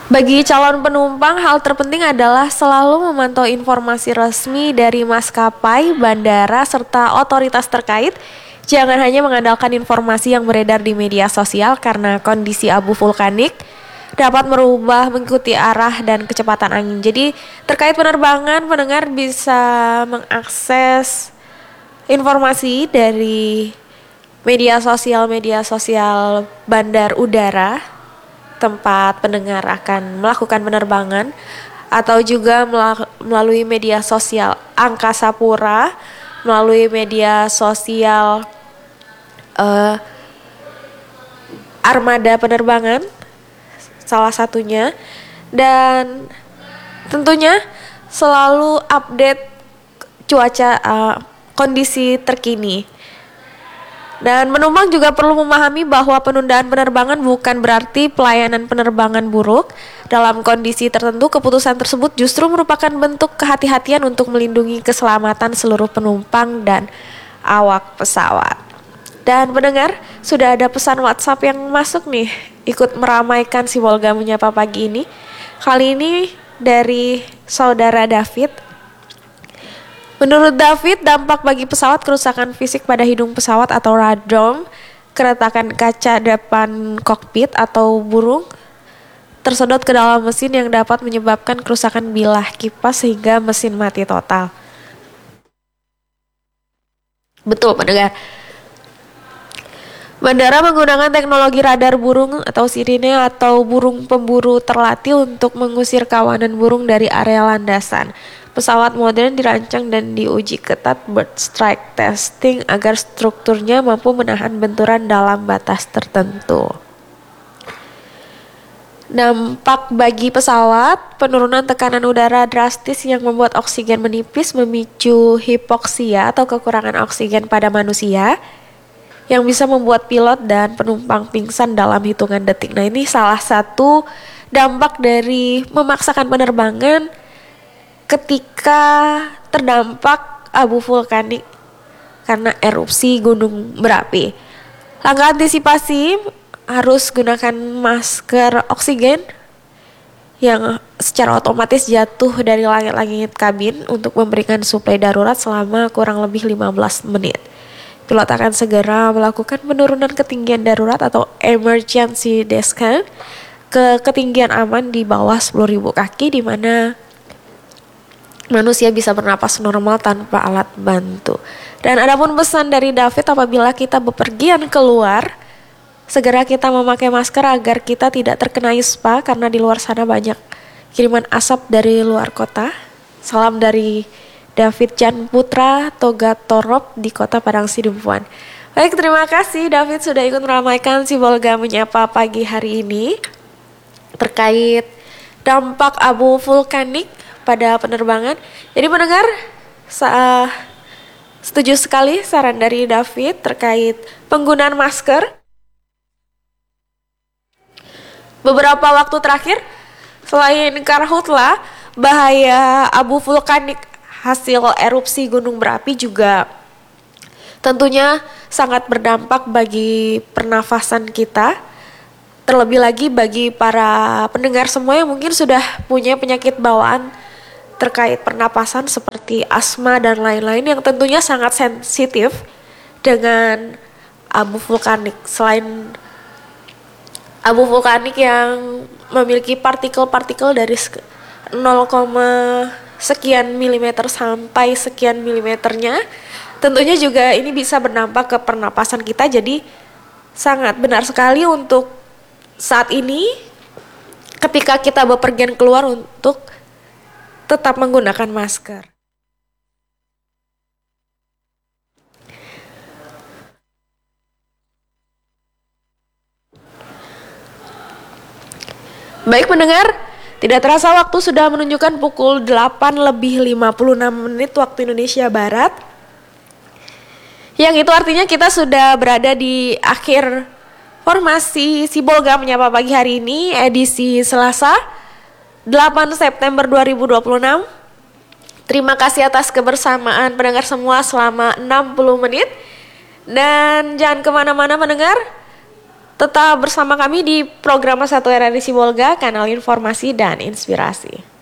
Bagi calon penumpang, hal terpenting adalah selalu memantau informasi resmi dari maskapai, bandara, serta otoritas terkait. Jangan hanya mengandalkan informasi yang beredar di media sosial karena kondisi abu vulkanik dapat merubah mengikuti arah dan kecepatan angin. Jadi, terkait penerbangan, pendengar bisa mengakses informasi dari media sosial bandar udara tempat pendengar akan melakukan penerbangan, atau juga melalui media sosial Angkasa Pura, melalui media sosial armada penerbangan salah satunya, dan tentunya selalu update cuaca, kondisi terkini. Dan penumpang juga perlu memahami bahwa penundaan penerbangan bukan berarti pelayanan penerbangan buruk. Dalam kondisi tertentu, keputusan tersebut justru merupakan bentuk kehati-hatian untuk melindungi keselamatan seluruh penumpang dan awak pesawat. Dan pendengar, sudah ada pesan WhatsApp yang masuk nih, ikut meramaikan si Wolga Menyapa pagi ini. Kali ini dari saudara David. Menurut David, dampak bagi pesawat kerusakan fisik pada hidung pesawat atau radome, keretakan kaca depan kokpit atau burung tersedot ke dalam mesin yang dapat menyebabkan kerusakan bilah kipas sehingga mesin mati total. Betul, pendengar. Bandara menggunakan teknologi radar burung atau sirine atau burung pemburu terlatih untuk mengusir kawanan burung dari area landasan. Pesawat modern dirancang dan diuji ketat bird strike testing agar strukturnya mampu menahan benturan dalam batas tertentu. Dampak bagi pesawat, penurunan tekanan udara drastis yang membuat oksigen menipis memicu hipoksia atau kekurangan oksigen pada manusia yang bisa membuat pilot dan penumpang pingsan dalam hitungan detik. Nah, ini salah satu dampak dari memaksakan penerbangan ketika terdampak abu vulkanik karena erupsi gunung berapi. Langkah antisipasi harus gunakan masker oksigen yang secara otomatis jatuh dari langit-langit kabin untuk memberikan suplai darurat selama kurang lebih 15 menit. Pilot akan segera melakukan penurunan ketinggian darurat atau emergency descent ke ketinggian aman di bawah 10.000 kaki, di mana manusia bisa bernapas normal tanpa alat bantu. Dan adapun pesan dari David, apabila kita bepergian keluar, segera kita memakai masker agar kita tidak terkena ispa karena di luar sana banyak kiriman asap dari luar kota. Salam dari David Jan Putra Toga Torop di Kota Padang Sidempuan. Baik, terima kasih David sudah ikut meramaikan si Wolga Menyapa pagi hari ini terkait dampak abu vulkanik pada penerbangan. Jadi pendengar, setuju sekali saran dari David terkait penggunaan masker. Beberapa waktu terakhir, selain karhutlah, bahaya abu vulkanik hasil erupsi gunung berapi juga tentunya sangat berdampak bagi pernafasan kita. Terlebih lagi bagi para pendengar semua yang mungkin sudah punya penyakit bawaan terkait pernapasan seperti asma dan lain-lain yang tentunya sangat sensitif dengan abu vulkanik. Selain abu vulkanik yang memiliki partikel-partikel dari 0, sekian milimeter sampai sekian milimeternya, tentunya juga ini bisa berdampak ke pernapasan kita. Jadi sangat benar sekali untuk saat ini ketika kita bepergian keluar untuk tetap menggunakan masker. Baik pendengar, tidak terasa waktu sudah menunjukkan pukul 8:56 waktu Indonesia Barat. Yang itu artinya kita sudah berada di akhir formasi si Wolga Menyapa pagi hari ini, edisi Selasa 8 September 2026. Terima kasih atas kebersamaan pendengar semua selama 60 menit. Dan jangan kemana-mana pendengar, Tetap bersama kami di program Satu RRI Sibolga, kanal informasi dan inspirasi.